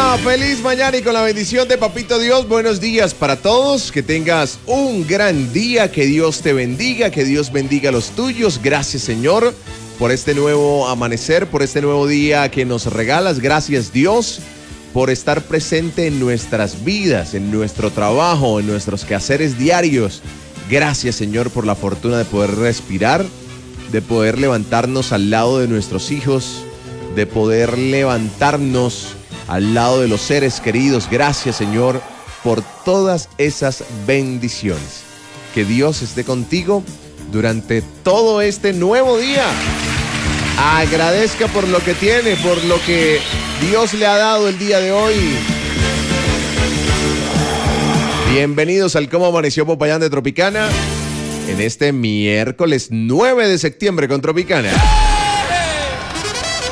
Feliz mañana y con la bendición de Papito Dios, buenos días para todos, que tengas un gran día, que Dios te bendiga, que Dios bendiga a los tuyos. Gracias, Señor, por este nuevo amanecer, por este nuevo día que nos regalas. Gracias, Dios, por estar presente en nuestras vidas, en nuestro trabajo, en nuestros quehaceres diarios. Gracias, Señor, por la fortuna de poder respirar, de poder levantarnos al lado de nuestros hijos, de poder levantarnos al lado de los seres queridos. Gracias, Señor, por todas esas bendiciones. Que Dios esté contigo durante todo este nuevo día. Agradezca por lo que tiene, por lo que Dios le ha dado el día de hoy. Bienvenidos al Cómo Amaneció Popayán de Tropicana en este miércoles 9 de septiembre con Tropicana.